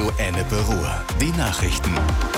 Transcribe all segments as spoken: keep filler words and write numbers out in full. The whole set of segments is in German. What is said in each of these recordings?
Radio Ennepe Ruhr. Die Nachrichten.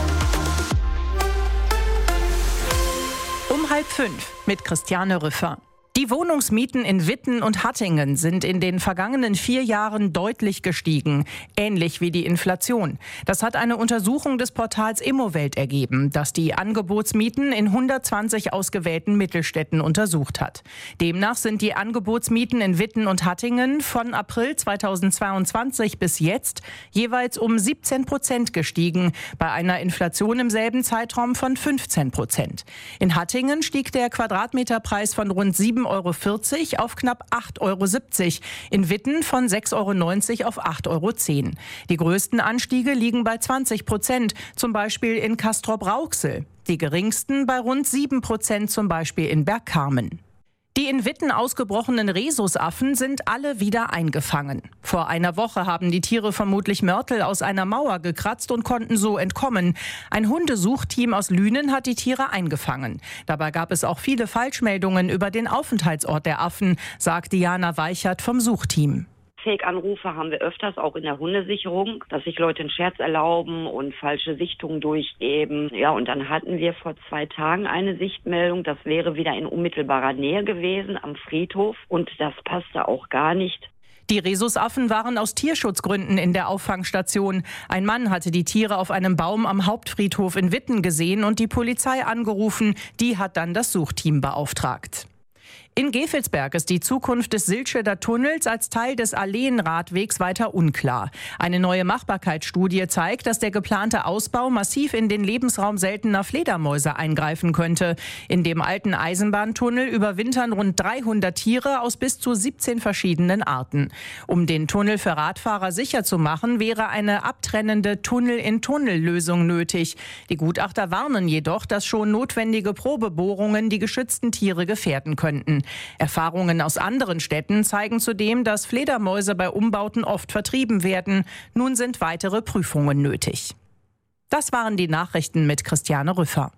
Um halb fünf mit Christiane Rüffer. Die Wohnungsmieten in Witten und Hattingen sind in den vergangenen vier Jahren deutlich gestiegen, ähnlich wie die Inflation. Das hat eine Untersuchung des Portals Immowelt ergeben, das die Angebotsmieten in hundertzwanzig ausgewählten Mittelstädten untersucht hat. Demnach sind die Angebotsmieten in Witten und Hattingen von April zweitausendzweiundzwanzig bis jetzt jeweils um siebzehn Prozent gestiegen, bei einer Inflation im selben Zeitraum von fünfzehn Prozent. In Hattingen stieg der Quadratmeterpreis von rund sieben Euro vierzig auf knapp acht Euro siebzig, in Witten von sechs Euro neunzig auf acht Euro zehn. Die größten Anstiege liegen bei zwanzig Prozent, zum Beispiel in Castrop-Rauxel. Die geringsten bei rund sieben Prozent, zum Beispiel in Bergkamen. Die in Witten ausgebrochenen Rhesusaffen sind alle wieder eingefangen. Vor einer Woche haben die Tiere vermutlich Mörtel aus einer Mauer gekratzt und konnten so entkommen. Ein Hundesuchteam aus Lünen hat die Tiere eingefangen. Dabei gab es auch viele Falschmeldungen über den Aufenthaltsort der Affen, sagt Diana Weichert vom Suchteam. Fake-Anrufe haben wir öfters, auch in der Hundesicherung, dass sich Leute einen Scherz erlauben und falsche Sichtungen durchgeben. Ja, und dann hatten wir vor zwei Tagen eine Sichtmeldung, das wäre wieder in unmittelbarer Nähe gewesen, am Friedhof. Und das passte auch gar nicht. Die Rhesusaffen waren aus Tierschutzgründen in der Auffangstation. Ein Mann hatte die Tiere auf einem Baum am Hauptfriedhof in Witten gesehen und die Polizei angerufen. Die hat dann das Suchteam beauftragt. In Gevelsberg ist die Zukunft des Siltscheder Tunnels als Teil des Alleenradwegs weiter unklar. Eine neue Machbarkeitsstudie zeigt, dass der geplante Ausbau massiv in den Lebensraum seltener Fledermäuse eingreifen könnte. In dem alten Eisenbahntunnel überwintern rund dreihundert Tiere aus bis zu siebzehn verschiedenen Arten. Um den Tunnel für Radfahrer sicher zu machen, wäre eine abtrennende Tunnel-in-Tunnel-Lösung nötig. Die Gutachter warnen jedoch, dass schon notwendige Probebohrungen die geschützten Tiere gefährden könnten. Erfahrungen aus anderen Städten zeigen zudem, dass Fledermäuse bei Umbauten oft vertrieben werden. Nun sind weitere Prüfungen nötig. Das waren die Nachrichten mit Christiane Rüffer.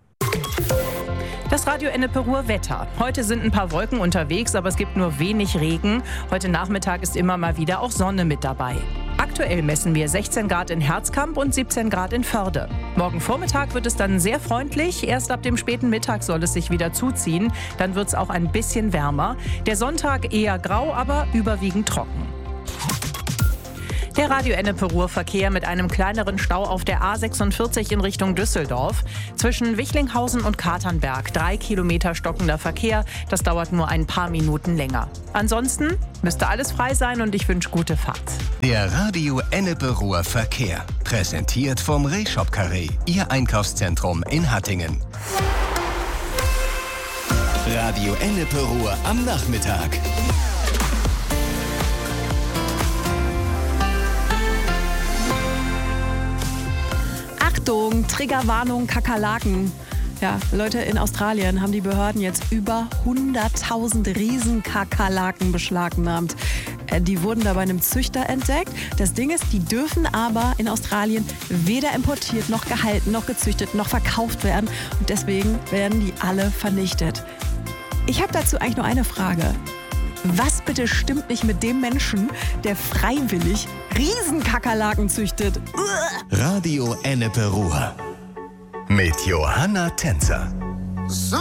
Das Radio Ennepe Ruhr Wetter. Heute sind ein paar Wolken unterwegs, aber es gibt nur wenig Regen. Heute Nachmittag ist immer mal wieder auch Sonne mit dabei. Aktuell messen wir sechzehn Grad in Herzkamp und siebzehn Grad in Förde. Morgen Vormittag wird es dann sehr freundlich. Erst ab dem späten Mittag soll es sich wieder zuziehen. Dann wird es auch ein bisschen wärmer. Der Sonntag eher grau, aber überwiegend trocken. Der Radio Ennepe Ruhr Verkehr mit einem kleineren Stau auf der A sechsundvierzig in Richtung Düsseldorf. Zwischen Wichlinghausen und Katernberg drei Kilometer stockender Verkehr. Das dauert nur ein paar Minuten länger. Ansonsten müsste alles frei sein und ich wünsche gute Fahrt. Der Radio Ennepe Ruhr Verkehr. Präsentiert vom Rehshop Carré. Ihr Einkaufszentrum in Hattingen. Radio Ennepe Ruhr am Nachmittag. Achtung, Triggerwarnung, Kakerlaken. Ja, Leute, in Australien haben die Behörden jetzt über hunderttausend Riesenkakerlaken beschlagnahmt. Äh, die wurden da bei einem Züchter entdeckt. Das Ding ist, die dürfen aber in Australien weder importiert, noch gehalten, noch gezüchtet, noch verkauft werden. Und deswegen werden die alle vernichtet. Ich habe dazu eigentlich nur eine Frage. Was bitte stimmt nicht mit dem Menschen, der freiwillig Riesenkakerlaken züchtet? Uah. Radio Ennepe Ruhr mit Johanna Tänzer.